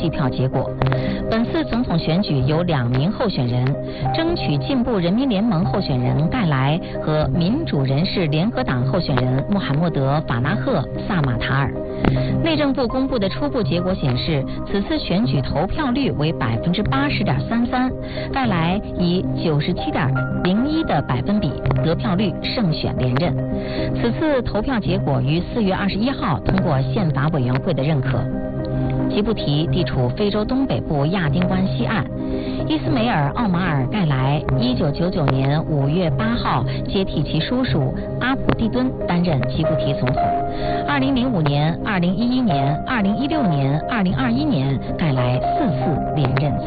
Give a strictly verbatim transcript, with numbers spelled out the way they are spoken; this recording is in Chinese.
计票结果。本次总统选举有两名候选人，争取进步人民联盟候选人盖莱和民主人士联合党候选人穆罕默德·法拉赫·萨马塔尔。内政部公布的初步结果显示，此次选举投票率为百分之八十点三三，盖莱以九十七点零一的百分比得票率胜选连任。此次投票结果于四月二十一号通过宪法委员会的认可。吉布提地处非洲东北部亚丁湾西岸。伊斯梅尔·奥马尔·盖莱一九九九年五月八号接替其叔叔阿普蒂敦担任吉布提总统。二零零五年、二零一一年、二零一六年、二零二一年，盖莱四次连任。